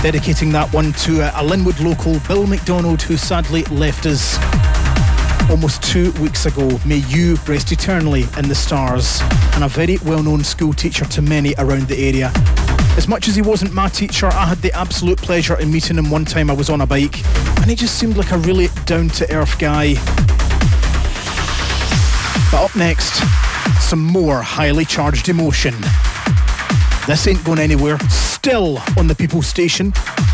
Dedicating that one to a Linwood local, Bill McDonald, who sadly left us almost 2 weeks ago. May you rest eternally in the stars. And a very well-known school teacher to many around the area. As much as he wasn't my teacher, I had the absolute pleasure in meeting him one time I was on a bike, and he just seemed like a really down-to-earth guy. But up next, some more highly charged emotion. This ain't going anywhere. Still on the People's Station.